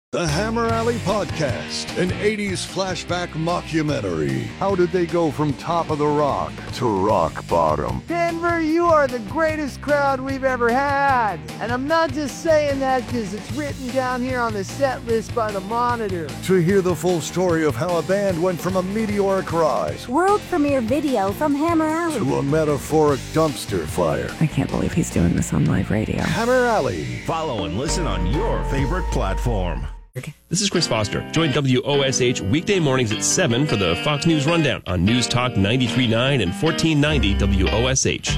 The Hammer Alley Podcast, an 80s flashback mockumentary. How did they go from top of the rock to rock bottom? Denver, you are the greatest crowd we've ever had. And I'm not just saying that because it's written down here on the set list by the Monitor. To hear the full story of how a band went from a meteoric rise, world premiere video from Hammer Alley, to a metaphoric dumpster fire. I can't believe he's doing this on live radio. Hammer Alley. Follow and listen on your favorite platform. This is Chris Foster. Join WOSH weekday mornings at 7 for the Fox News Rundown on News Talk 93.9 and 1490 WOSH.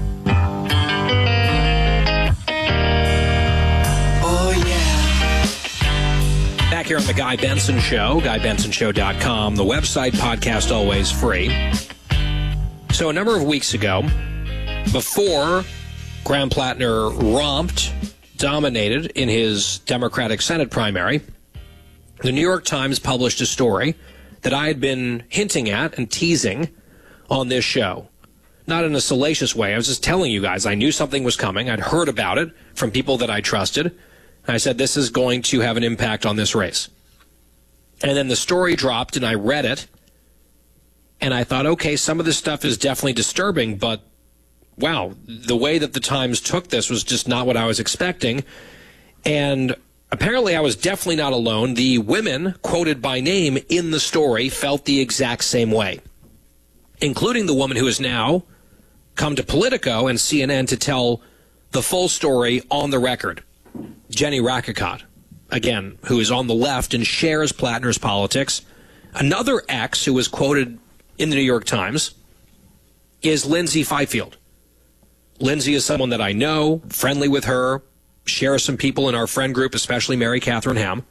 Oh, yeah. Back here on The Guy Benson Show, GuyBensonShow.com. The website, podcast always free. So a number of weeks ago, before Graham Plattner dominated in his Democratic Senate primary, the New York Times published a story that I had been hinting at and teasing on this show. Not in a salacious way. I was just telling you guys I knew something was coming. I'd heard about it from people that I trusted. I said, this is going to have an impact on this race. And then the story dropped and I read it. And I thought, okay, some of this stuff is definitely disturbing, but wow, the way that the Times took this was just not what I was expecting. And apparently I was definitely not alone. The women quoted by name in the story felt the exact same way, including the woman who has now come to Politico and CNN to tell the full story on the record, Jenny Rakicot, again, who is on the left and shares Plattner's politics. Another ex who was quoted in the New York Times is Lindsay Fifield. Lindsay is someone that I know, friendly with her, share some people in our friend group, especially Mary Catherine Ham.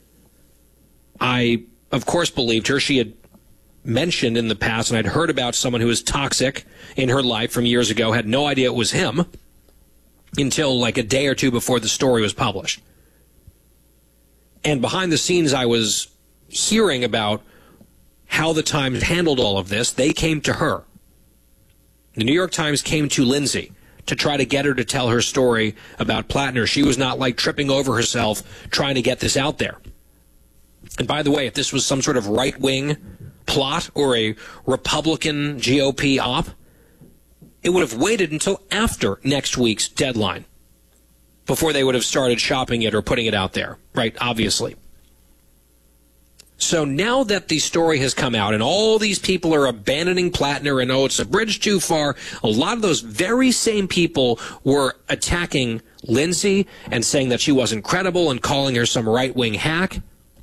I, of course, believed her. She had mentioned in the past, and I'd heard about someone who was toxic in her life from years ago, had no idea it was him until like a day or two before the story was published. And behind the scenes, I was hearing about how the Times handled all of this. They came to her. The New York Times came to Lindsay to try to get her to tell her story about Plattner. She was not like tripping over herself trying to get this out there. And by the way, if this was some sort of right-wing plot or a Republican GOP op, it would have waited until after next week's deadline before they would have started shopping it or putting it out there, right? Obviously. So now that the story has come out and all these people are abandoning Plattner and, oh, it's a bridge too far, a lot of those very same people were attacking Lindsay and saying that she wasn't credible and calling her some right-wing hack.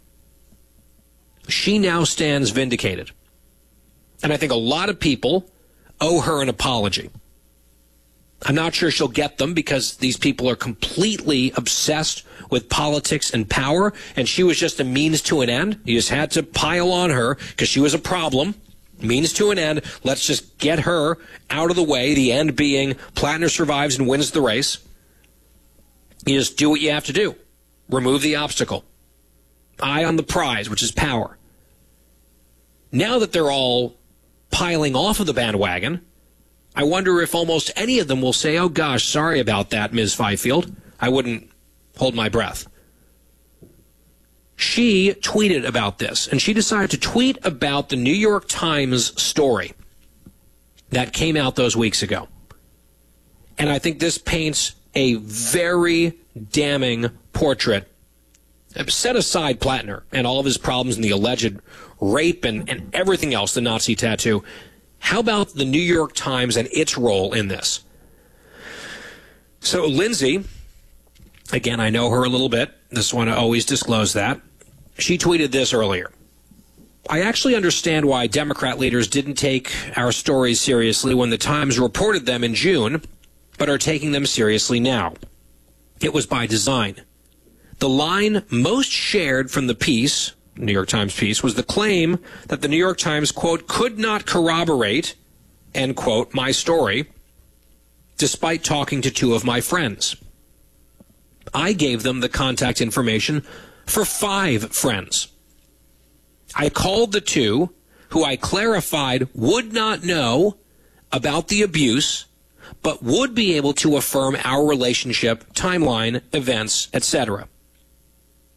She now stands vindicated. And I think a lot of people owe her an apology. I'm not sure she'll get them because these people are completely obsessed with politics and power, and she was just a means to an end. You just had to pile on her because she was a problem. Means to an end. Let's just get her out of the way, the end being Plattner survives and wins the race. You just do what you have to do. Remove the obstacle. Eye on the prize, which is power. Now that they're all piling off of the bandwagon, I wonder if almost any of them will say, oh gosh, sorry about that, Ms. Fifield. I wouldn't hold my breath. She tweeted about this, and she decided to tweet about the New York Times story that came out those weeks ago. And I think this paints a very damning portrait. Set aside Plattner and all of his problems and the alleged rape and everything else, the Nazi tattoo. How about the New York Times and its role in this? So Lindsay, again, I know her a little bit. Just want to always disclose that. She tweeted this earlier. I actually understand why Democrat leaders didn't take our stories seriously when the Times reported them in June, but are taking them seriously now. It was by design. The line most shared from the piece, New York Times piece, was the claim that the New York Times, quote, could not corroborate, end quote, my story, despite talking to two of my friends. I gave them the contact information for 5 friends. I called the 2 who I clarified would not know about the abuse, but would be able to affirm our relationship, timeline, events, etc.